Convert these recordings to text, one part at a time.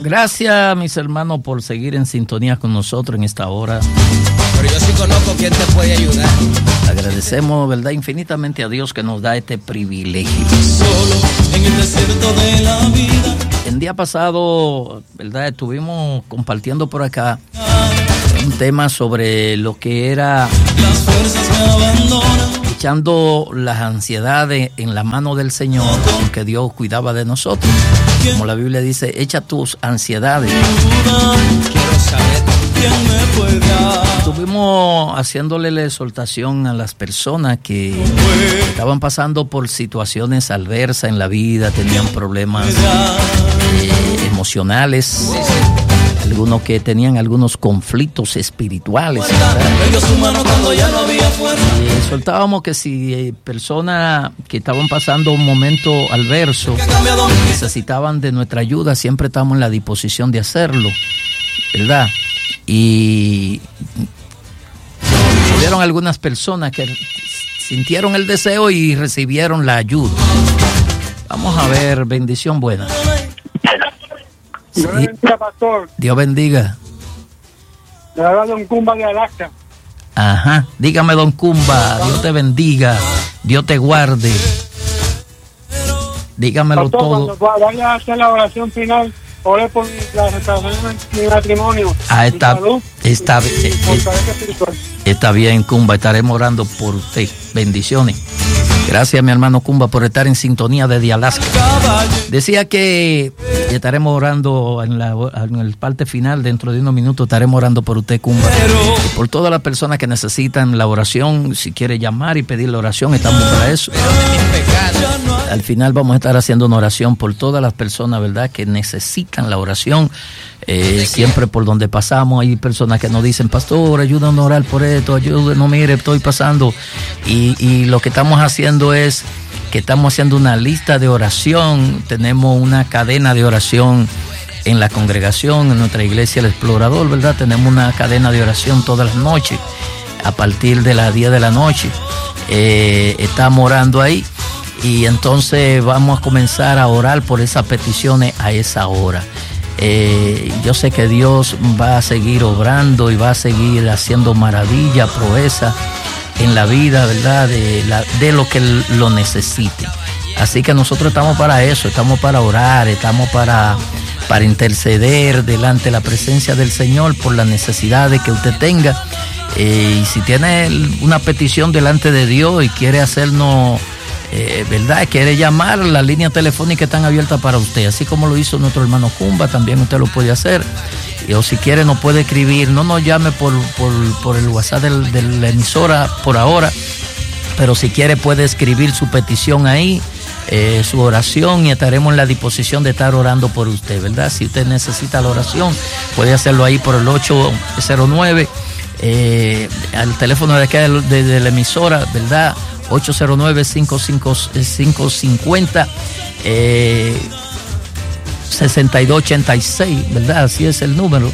Gracias, mis hermanos, por seguir en sintonía con nosotros en esta hora. Pero yo sí conozco quién te puede ayudar. Agradecemos, ¿verdad?, infinitamente a Dios que nos da este privilegio. Solo en el desierto de la vida. El día pasado, ¿verdad?, estuvimos compartiendo por acá un tema sobre lo que era Las fuerzas me abandonan. echando las ansiedades en la mano del Señor, porque Dios cuidaba de nosotros. Como la Biblia dice, echa tus ansiedades. Quiero saber ¿Quién me puede dar? Estuvimos haciéndole la exhortación a las personas que estaban pasando por situaciones adversas en la vida, tenían problemas emocionales, algunos que tenían algunos conflictos espirituales, ¿verdad? Perdió su mano cuando ya no había fuerza. Soltábamos que si personas que estaban pasando un momento adverso necesitaban de nuestra ayuda, siempre estamos en la disposición de hacerlo, ¿verdad? Y hubieron algunas personas que sintieron el deseo y recibieron la ayuda. Vamos a ver, bendición buena. Dios bendiga, pastor. Dios bendiga. Le habla Don Cumba de Alaska. Ajá, dígame, don Cumba, Dios te bendiga, Dios te guarde. Dígamelo Pastor, todo. cuando vaya a hacer la oración final, ore por la restauración de mi matrimonio. Ah, mi salud, fortaleza espiritual. Está bien, Cumba, estaremos orando por usted. Bendiciones. Gracias, mi hermano Cumba, por estar en sintonía desde Alaska. Decía que estaremos orando en la parte final, dentro de unos minutos estaremos orando por usted, Cumba. Y por todas las personas que necesitan la oración, si quiere llamar y pedir la oración, estamos para eso. Al final vamos a estar haciendo una oración por todas las personas, ¿verdad?, que necesitan la oración. Siempre por donde pasamos hay personas que nos dicen, pastor, ayúdanos a orar por esto, ayúdenos, mire, estoy pasando. Y lo que estamos haciendo es que estamos haciendo una lista de oración, tenemos una cadena de oración en la congregación, en nuestra iglesia El Explorador, ¿verdad? Tenemos una cadena de oración todas las noches, a partir de las 10 de la noche. Estamos orando ahí y entonces vamos a comenzar a orar por esas peticiones a esa hora. Yo sé que Dios va a seguir obrando y va a seguir haciendo maravillas, proezas en la vida, ¿verdad?, de lo que lo necesite. Así que nosotros estamos para eso, estamos para orar, estamos para interceder delante de la presencia del Señor por las necesidades que usted tenga. Y si tiene una petición delante de Dios y quiere hacernos, ¿verdad?, quiere llamar, las líneas telefónicas están abiertas para usted, así como lo hizo nuestro hermano Cumba, también usted lo puede hacer. O si quiere nos puede escribir, no nos llame por el WhatsApp de la emisora por ahora, pero si quiere puede escribir su petición ahí, su oración, y estaremos en la disposición de estar orando por usted, ¿verdad? Si usted necesita la oración, puede hacerlo ahí por el 809, al teléfono de acá de la emisora, ¿verdad? 809-550 6286, ¿verdad? Así es el número.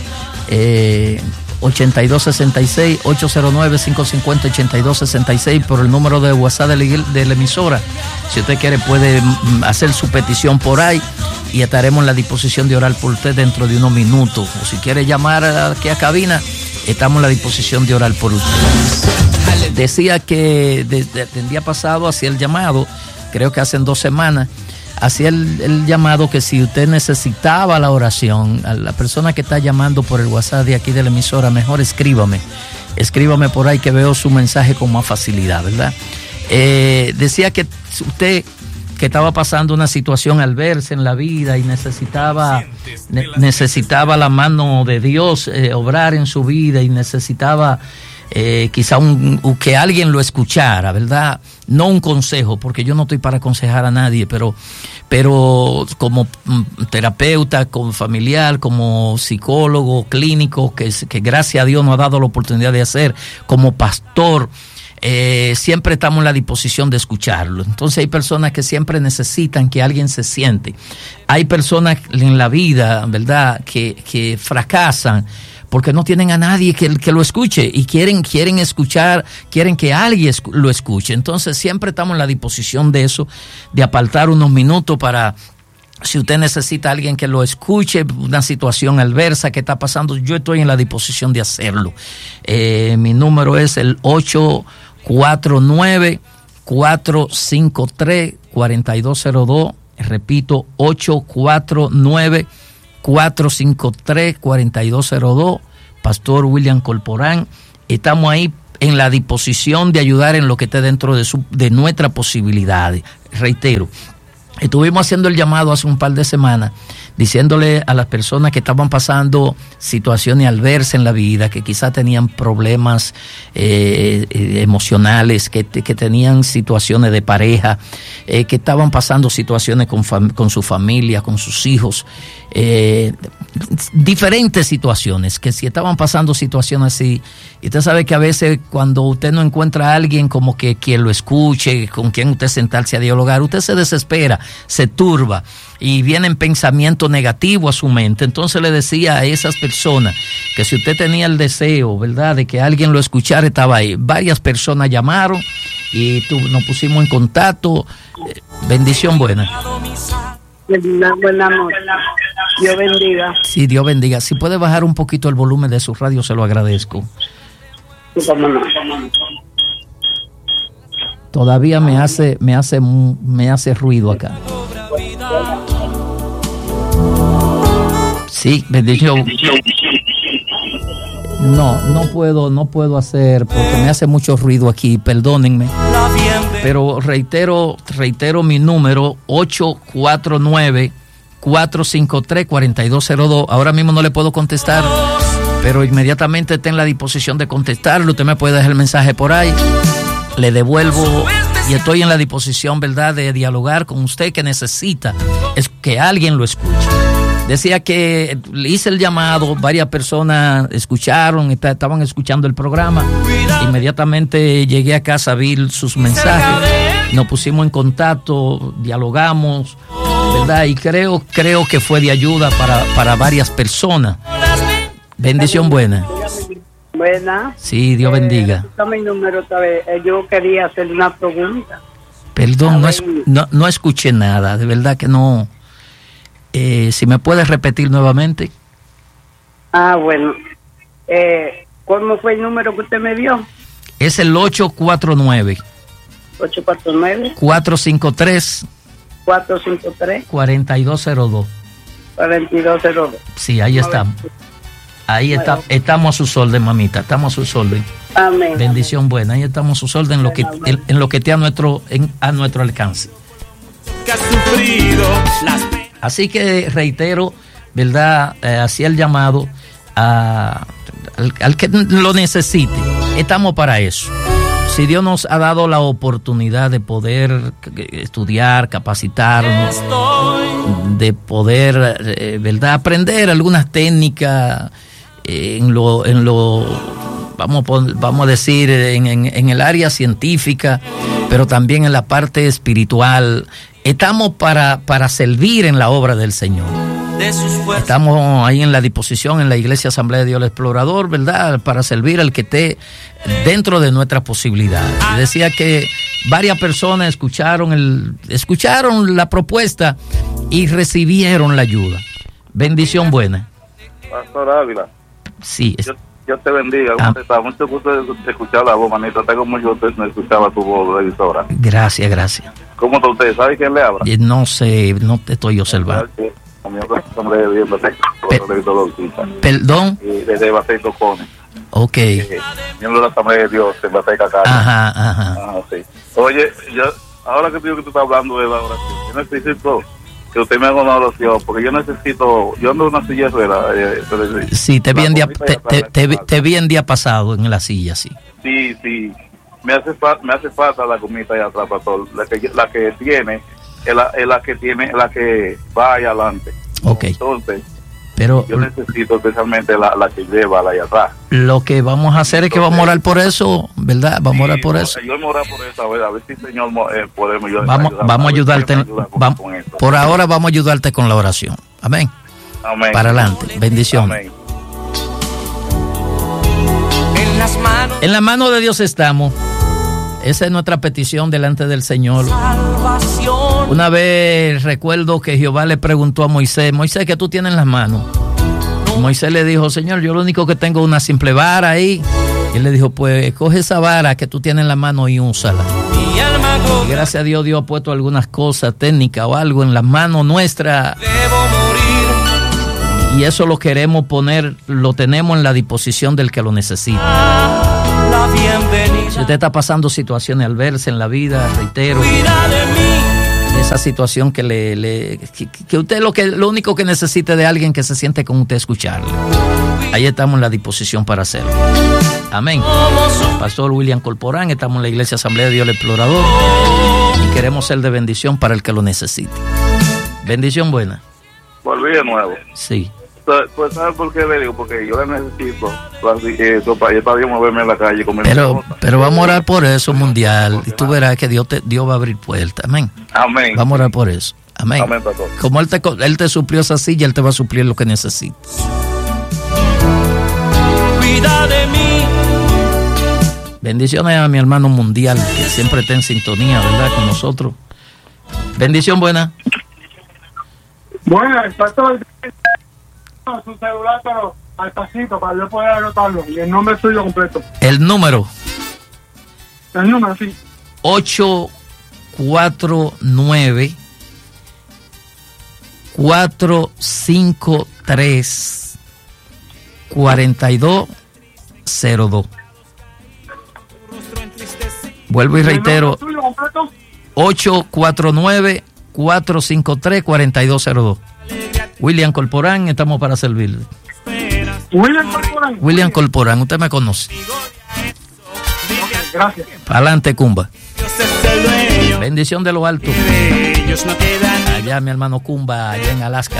8266 809-550-8266 por el número de WhatsApp de la emisora. Si usted quiere puede hacer su petición por ahí y estaremos en la disposición de orar por usted dentro de unos minutos. O si quiere llamar aquí a cabina, estamos en la disposición de orar por usted. Decía que desde el día pasado hacía el llamado, creo que hace 2 semanas, hacía el llamado que si usted necesitaba la oración, a la persona que está llamando por el WhatsApp de aquí de la emisora, mejor escríbame por ahí que veo su mensaje con más facilidad, ¿verdad? Decía que usted que estaba pasando una situación adversa en la vida y necesitaba la mano de Dios obrar en su vida y necesitaba quizá que alguien lo escuchara, ¿verdad? No un consejo, porque yo no estoy para aconsejar a nadie, pero como terapeuta, como familiar, como psicólogo clínico, que gracias a Dios nos ha dado la oportunidad de hacer, como pastor, siempre estamos en la disposición de escucharlo. Entonces hay personas que siempre necesitan que alguien se siente. Hay personas en la vida, ¿verdad?, que fracasan porque no tienen a nadie que lo escuche y quieren escuchar, quieren que alguien lo escuche. Entonces siempre estamos en la disposición de eso, de apartar unos minutos para Si usted necesita a alguien que lo escuche, una situación adversa que está pasando, yo estoy en la disposición de hacerlo. Mi número es el 849-453-4202. Repito, 849-453-4202. Pastor William Corporán. Estamos ahí en la disposición de ayudar en lo que esté dentro de nuestras posibilidades. Reitero, estuvimos haciendo el llamado hace un par de semanas, diciéndole a las personas que estaban pasando situaciones adversas en la vida, que quizás tenían problemas emocionales, que tenían situaciones de pareja, que estaban pasando situaciones con su familia, con sus hijos, diferentes situaciones, que si estaban pasando situaciones así, y usted sabe que a veces cuando usted no encuentra a alguien como que quien lo escuche, con quien usted sentarse a dialogar, usted se desespera, se turba y vienen pensamientos negativos a su mente. Entonces le decía a esas personas que si usted tenía el deseo, ¿verdad?, de que alguien lo escuchara, estaba ahí. Varias personas llamaron y nos pusimos en contacto. Bendición buena. Buen amor. Dios bendiga. Sí, Dios bendiga. Si puede bajar un poquito el volumen de su radio, se lo agradezco. Todavía me hace ruido acá. Sí, bendición. No puedo hacer porque me hace mucho ruido aquí, perdónenme. Pero reitero mi número, 849-453-4202. Ahora mismo no le puedo contestar, pero inmediatamente está en la disposición de contestarlo. Usted me puede dejar el mensaje por ahí, le devuelvo y estoy en la disposición, ¿verdad?, de dialogar con usted que necesita es que alguien lo escuche. Decía que hice el llamado, varias personas escucharon, estaban escuchando el programa. Inmediatamente llegué a casa, vi sus mensajes, nos pusimos en contacto, dialogamos, ¿verdad? Y creo que fue de ayuda para varias personas. Bendición buena. Buena. Sí, Dios bendiga. Mi número otra vez. Yo quería hacer una pregunta. Perdón, no escuché nada, de verdad que no. Si me puedes repetir nuevamente. Bueno. ¿Cómo fue el número que usted me dio? Es el 849. 849. 453. 453. 4202. 4202. Sí, ahí estamos. Ahí está, estamos a sus órdenes, mamita, estamos a sus órdenes. Amén. Bendición buena, ahí estamos a sus órdenes en lo que esté a nuestro alcance. Así que reitero, ¿verdad? Hacía el llamado al que lo necesite. Estamos para eso. Si Dios nos ha dado la oportunidad de poder estudiar, capacitarnos, de poder, ¿verdad?, aprender algunas técnicas vamos a decir, en el área científica, pero también en la parte espiritual. Estamos para servir en la obra del Señor. Estamos ahí en la disposición en la Iglesia Asamblea de Dios el Explorador, ¿verdad?, para servir al que esté dentro de nuestras posibilidades. Y decía que varias personas escucharon la propuesta y recibieron la ayuda. Bendición buena. Pastor Ávila. Sí. Dios te bendiga. Mucho gusto de escuchar la voz, manito. Tengo mucho gusto de escuchar tu voz, revisora. Gracias. ¿Cómo está usted? ¿Sabe quién le habla? No sé, no te estoy observando. Perdón. Desde Baseco Cone. Ok. Miembro de la Asamblea de Dios en Baseca Cali. Ajá. Sí. Oye, ahora que tú estás hablando de la oración, yo necesito que usted me haga una oración, porque yo ando en una silla de ruedas. Sí, te vi en día pasado en la silla, sí. Sí. Me hace falta la comida allá atrás, pastor. La que tiene es la que va allá adelante. Ok. Entonces, pero yo necesito especialmente la que lleva allá atrás. Lo que vamos a hacer es que vamos a orar por eso, ¿verdad? Vamos a orar por eso. Yo voy a orar por eso, a ver si el Señor podemos vamos a ayudarte. Por ahora vamos a ayudarte con la oración. Amén. Para adelante. Bendiciones. Amén. En la mano de Dios estamos. Esa es nuestra petición delante del Señor. Salvación. Una vez recuerdo que Jehová le preguntó a Moisés, Moisés, ¿qué tú tienes en las manos? Y Moisés le dijo, Señor, yo lo único que tengo es una simple vara ahí. Y él le dijo, pues coge esa vara que tú tienes en la mano y úsala. Y gracias a Dios, Dios ha puesto algunas cosas técnicas o algo en las manos nuestras. Y eso lo queremos poner, lo tenemos en la disposición del que lo necesita. Si usted está pasando situaciones al verse en la vida, reitero, esa situación que que usted lo único que necesite de alguien que se siente con usted escucharle. Ahí estamos en la disposición para hacerlo. Amén. Pastor William Corporán, estamos en la Iglesia Asamblea de Dios el Explorador y queremos ser de bendición para el que lo necesite. Bendición buena. Volví de nuevo. Sí. Pues ¿sabes por qué le digo? Porque yo le necesito para yo moverme en la calle con mi pero vamos a orar por eso, mundial, y tú verás que Dios va a abrir puertas. Amén. Amén. Vamos a orar por eso. Amén. Amén, pastor. Como él te suplió esa silla, Él te va a suplir lo que necesites. Cuida de mí. Bendiciones a mi hermano mundial, que siempre está en sintonía, ¿verdad? Con nosotros. Bendición buena. Bueno, está todo el su celular, pero al pasito para yo poder anotarlo. Y el nombre suyo completo. El número. El número, sí. 849 453 4202. Vuelvo y reitero. 849 453 4202. William Corporán, estamos para servirle. William Corporán, usted me conoce. Gracias. Para adelante, Cumba. Bendición de lo alto. Allá mi hermano Cumba, allá en Alaska.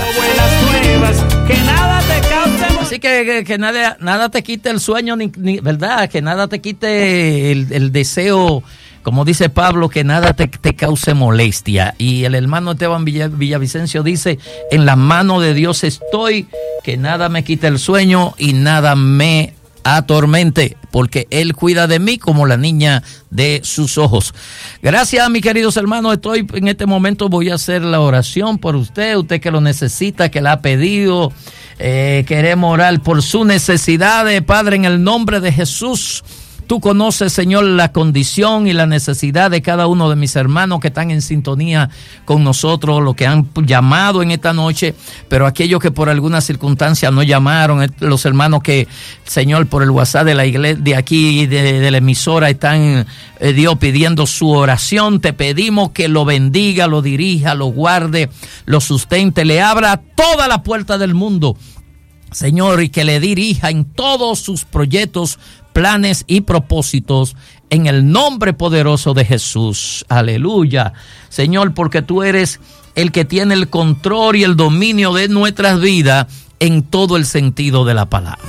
Así que nada te quite el sueño, ni ¿verdad? Que nada te quite el deseo. Como dice Pablo, que nada te cause molestia. Y el hermano Esteban Villavicencio dice, en la mano de Dios estoy, que nada me quite el sueño y nada me atormente, porque Él cuida de mí como la niña de sus ojos. Gracias, mis queridos hermanos. En este momento voy a hacer la oración por usted que lo necesita, que la ha pedido. Queremos orar por sus necesidades, Padre, en el nombre de Jesús. Tú conoces, Señor, la condición y la necesidad de cada uno de mis hermanos que están en sintonía con nosotros, los que han llamado en esta noche, pero aquellos que por alguna circunstancia no llamaron, los hermanos que, Señor, por el WhatsApp de la iglesia, de aquí, de la emisora, están, Dios, pidiendo su oración. Te pedimos que lo bendiga, lo dirija, lo guarde, lo sustente, le abra toda la puerta del mundo, Señor, y que le dirija en todos sus proyectos, planes y propósitos, en el nombre poderoso de Jesús. Aleluya. Señor, porque tú eres el que tiene el control y el dominio de nuestras vidas en todo el sentido de la palabra.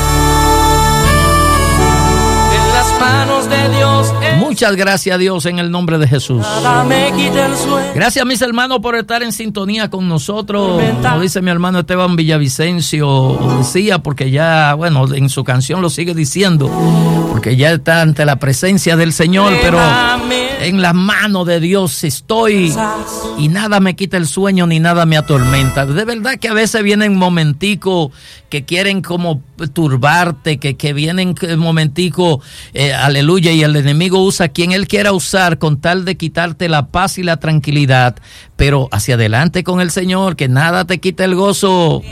En las manos de Dios. Muchas gracias, Dios, en el nombre de Jesús. Gracias, mis hermanos, por estar en sintonía con nosotros. Como dice mi hermano Esteban Villavicencio, decía, porque ya, bueno, en su canción lo sigue diciendo, porque ya está ante la presencia del Señor, pero en las manos de Dios estoy y nada me quita el sueño ni nada me atormenta. De verdad que a veces vienen momenticos que quieren como turbarte, que vienen momenticos, aleluya, y el enemigo usa a quien él quiera usar con tal de quitarte la paz y la tranquilidad, pero hacia adelante con el Señor, que nada te quite el gozo.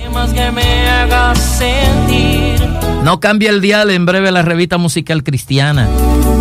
No cambie el dial, en breve la revista musical cristiana.